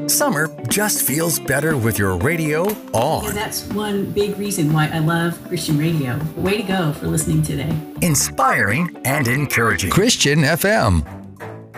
Summer just feels better with your radio on. And that's one big reason why I love Christian radio. Way to go for listening today. Inspiring and encouraging. Christian FM.